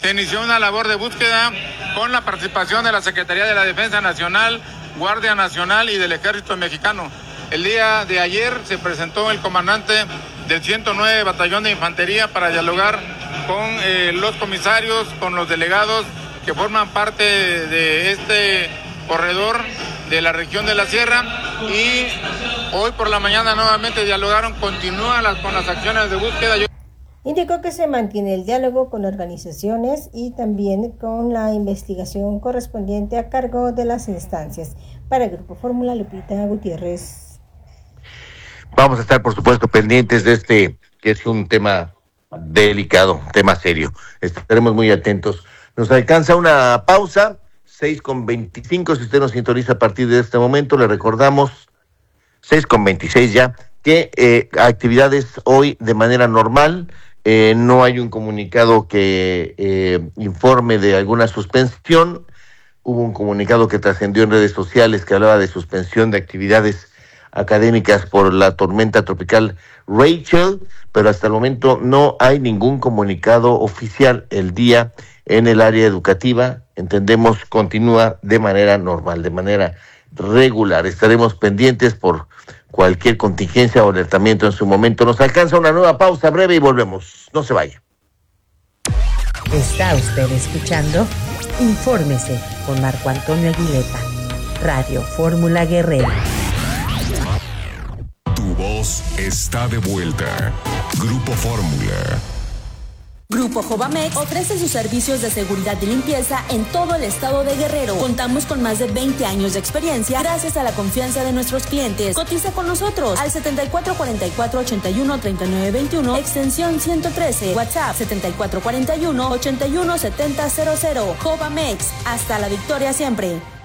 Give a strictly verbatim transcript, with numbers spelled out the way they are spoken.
se inició una labor de búsqueda con la participación de la Secretaría de la Defensa Nacional, Guardia Nacional y del Ejército Mexicano. El día de ayer se presentó el comandante del ciento nueve Batallón de Infantería para dialogar con eh, los comisarios, con los delegados que forman parte de este corredor de la región de la Sierra, y hoy por la mañana nuevamente dialogaron, continúan las, con las acciones de búsqueda. Yo... Indicó que se mantiene el diálogo con organizaciones y también con la investigación correspondiente a cargo de las instancias. Para el Grupo Fórmula, Lupita Gutiérrez. Vamos a estar, por supuesto, pendientes de este, que es un tema delicado, tema serio. Estaremos muy atentos. Nos alcanza una pausa, seis con veinticinco, si usted nos sintoniza a partir de este momento, le recordamos, seis con veintiséis ya, que eh, actividades hoy de manera normal, eh, no hay un comunicado que eh, informe de alguna suspensión. Hubo un comunicado que trascendió en redes sociales que hablaba de suspensión de actividades académicas por la tormenta tropical Rachel, pero hasta el momento no hay ningún comunicado oficial. El día en el área educativa, entendemos, continúa de manera normal, de manera regular. Estaremos pendientes por cualquier contingencia o alertamiento en su momento. Nos alcanza una nueva pausa breve y volvemos. No se vaya. Está usted escuchando Infórmese con Marco Antonio Aguilera, Radio Fórmula Guerrero. Tu voz está de vuelta. Grupo Fórmula. Grupo Jovamex ofrece sus servicios de seguridad y limpieza en todo el estado de Guerrero. Contamos con más de veinte años de experiencia gracias a la confianza de nuestros clientes. Cotiza con nosotros al setenta y cuatro cuarenta y cuatro ochenta y uno treinta y nueve veintiuno, extensión ciento trece, WhatsApp setenta y cuatro cuarenta y uno ochenta y uno setenta cero cero. Jovamex, hasta la victoria siempre.